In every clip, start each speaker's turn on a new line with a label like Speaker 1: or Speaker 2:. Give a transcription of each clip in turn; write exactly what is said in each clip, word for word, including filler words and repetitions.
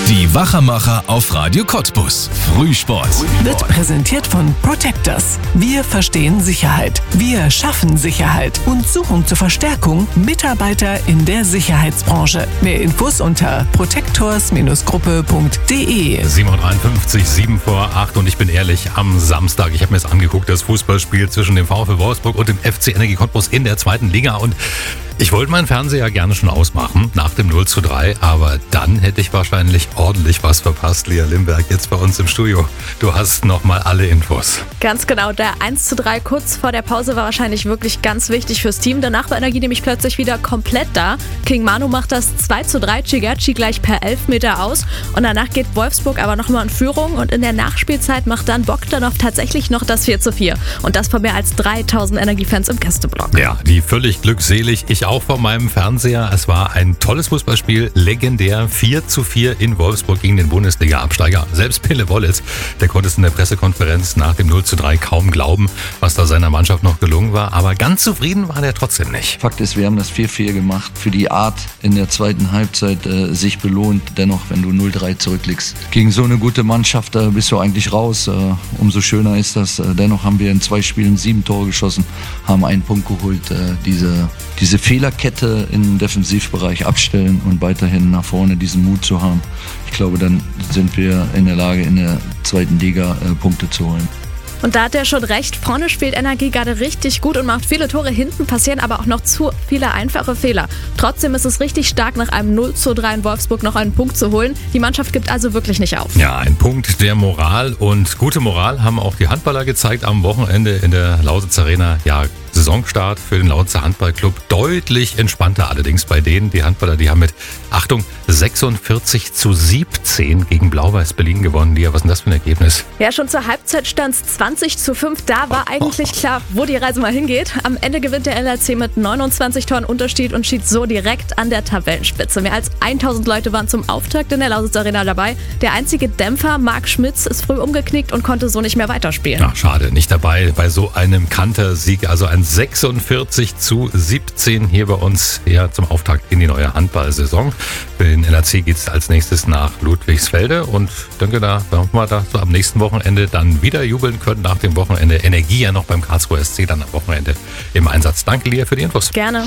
Speaker 1: Die Wachermacher auf Radio Cottbus. Frühsport.
Speaker 2: Wird präsentiert von Protectors. Wir verstehen Sicherheit. Wir schaffen Sicherheit und suchen zur Verstärkung Mitarbeiter in der Sicherheitsbranche. Mehr Infos unter protectors Gruppe punkt de.
Speaker 3: sieben Uhr dreiundfünfzig, sieben vor acht und ich bin ehrlich, am Samstag, ich habe mir das angeguckt, das Fußballspiel zwischen dem VfL Wolfsburg und dem F C Energie Cottbus in der zweiten Liga und ich wollte meinen Fernseher gerne schon ausmachen, nach dem null zu drei, aber dann hätte ich wahrscheinlich ordentlich was verpasst. Lea Limberg, jetzt bei uns im Studio. Du hast nochmal alle Infos.
Speaker 4: Ganz genau, der eins zu drei kurz vor der Pause war wahrscheinlich wirklich ganz wichtig fürs Team. Danach war Energie nämlich plötzlich wieder komplett da. King Manu macht das zwei zu drei, Cigerci gleich per Elfmeter aus. Und danach geht Wolfsburg aber nochmal in Führung und in der Nachspielzeit macht dann Bogdanov tatsächlich noch das vier zu vier. Und das von mehr als dreitausend Energiefans im Gästeblock.
Speaker 3: Ja, die völlig glückselig. Ich auch vor meinem Fernseher. Es war ein tolles Fußballspiel, legendär. vier zu vier in Wolfsburg gegen den Bundesliga-Absteiger. Selbst Pille Wollitz, der konnte es in der Pressekonferenz nach dem null zu drei kaum glauben, was da seiner Mannschaft noch gelungen war. Aber ganz zufrieden war der trotzdem nicht.
Speaker 5: Fakt ist, wir haben das vier vier gemacht. Für die Art in der zweiten Halbzeit äh, sich belohnt. Dennoch, wenn du null drei zurückliegst. Gegen so eine gute Mannschaft äh, bist du eigentlich raus. Äh, umso schöner ist das. Äh, dennoch haben wir in zwei Spielen sieben Tore geschossen, haben einen Punkt geholt. Äh, diese, diese Fehlerkette im Defensivbereich abstellen und weiterhin nach vorne diesen Mut zu haben. Ich glaube, dann sind wir in der Lage, in der zweiten Liga äh, Punkte zu holen.
Speaker 4: Und da hat er schon recht, vorne spielt Energie gerade richtig gut und macht viele Tore, hinten passieren aber auch noch zu viele einfache Fehler. Trotzdem ist es richtig stark, nach einem null zu drei in Wolfsburg noch einen Punkt zu holen. Die Mannschaft gibt also wirklich nicht auf.
Speaker 3: Ja, ein Punkt der Moral und gute Moral haben auch die Handballer gezeigt am Wochenende in der Lausitz Arena. Ja, Saisonstart für den Lausitzer Handballclub deutlich entspannter allerdings bei denen. Die Handballer, die haben mit, Achtung, sechsundvierzig zu siebzehn gegen Blau-Weiß Berlin gewonnen. Lia, was ist denn das für ein Ergebnis?
Speaker 4: Ja, schon zur Halbzeit stand es zwanzig zu fünf. Da war eigentlich klar, wo die Reise mal hingeht. Am Ende gewinnt der L R C mit neunundzwanzig Toren Unterschied und steht so direkt an der Tabellenspitze. Mehr als tausend Leute waren zum Auftakt in der Lausitz Arena dabei. Der einzige Dämpfer, Marc Schmitz, ist früh umgeknickt und konnte so nicht mehr weiterspielen.
Speaker 3: Ach, schade, nicht dabei bei so einem Kantersieg. Also ein sechsundvierzig zu siebzehn hier bei uns ja, zum Auftakt in die neue Handball-Saison. Für den L R C geht es als nächstes nach Ludwigsfelde und ich denke, da werden wir da so am nächsten Wochenende dann wieder jubeln können. Nach dem Wochenende Energie ja noch beim Karlsruher S C, dann am Wochenende im Einsatz. Danke, Lia, für die Infos.
Speaker 4: Gerne.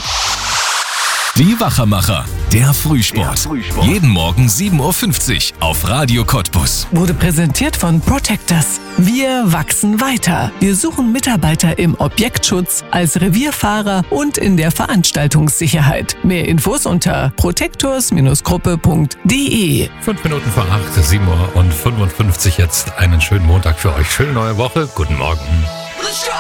Speaker 1: Die Wachermacher, der Frühsport.
Speaker 2: Der Frühsport.
Speaker 1: Jeden Morgen sieben Uhr fünfzig auf Radio Cottbus.
Speaker 2: Wurde präsentiert von Protectors. Wir wachsen weiter. Wir suchen Mitarbeiter im Objektschutz, als Revierfahrer und in der Veranstaltungssicherheit. Mehr Infos unter protectors Gruppe punkt de.
Speaker 3: Fünf Minuten vor acht, sieben Uhr und fünfundfünfzig jetzt. Einen schönen Montag für euch. Schöne neue Woche. Guten Morgen.